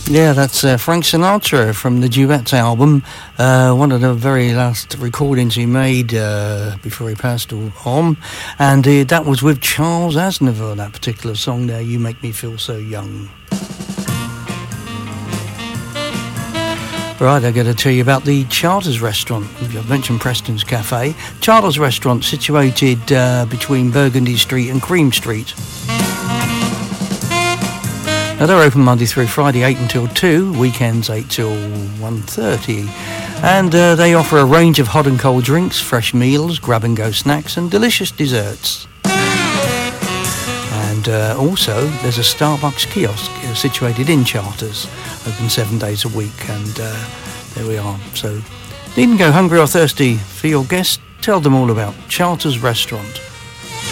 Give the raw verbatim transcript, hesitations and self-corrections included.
Yeah, that's uh, Frank Sinatra from the Duets album, uh, one of the very last recordings he made uh, before he passed on, and uh, that was with Charles Aznavour, that particular song there, You Make Me Feel So Young. Right, I'm going to tell you about the Charters Restaurant. I've mentioned Preston's Cafe. Charters Restaurant, situated uh, between Burgundy Street and Cream Street. Now, they're open Monday through Friday, eight until two, weekends eight till one thirty. And uh, they offer a range of hot and cold drinks, fresh meals, grab-and-go snacks and delicious desserts. And uh, also, there's a Starbucks kiosk uh, situated in Charters, open seven days a week, and uh, there we are. So, needn't go hungry or thirsty for your guests, tell them all about Charters Restaurant.